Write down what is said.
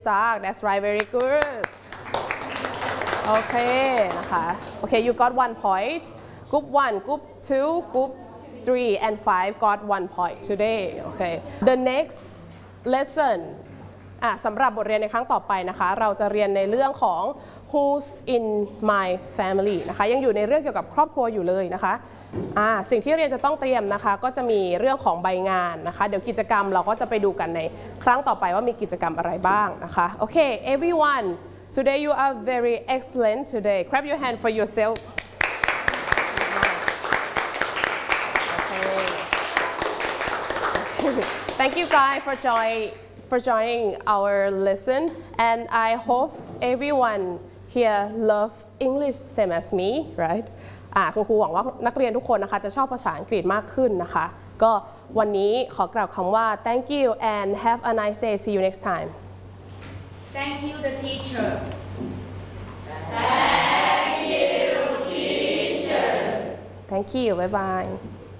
Start. That's right. Very good. Okay นะคะ Okay, you got 1 point. Group 1, Group 2, Group 3, and 5 got 1 point today. Okay. The next lesson สำหรับบทเรียนในครั้งต่อไปนะคะเราจะเรียนในเรื่องของ Who's in my family นะคะยังอยู่ในเรื่องเกี่ยวกับครอบครัวอยู่เลยนะคะสิ่งที่เรียนจะต้องเตรียมนะคะก็จะมีเรื่องของใบงานนะคะเดี๋ยวกิจกรรมเราก็จะไปดูกันในครั้งต่อไปว่ามีกิจกรรมอะไรบ้างนะคะโอเค everyone today you are very excellent today clap your hand for yourself Thank you guys for joining our lesson and I hope everyone here love English same as me right คุณครูหวังว่านักเรียนทุกคนนะคะจะชอบภาษาอังกฤษมากขึ้นนะคะก็วันนี้ขอกล่าวคำว่า thank you and have a nice day see you next time Thank you the teacher Thank you bye bye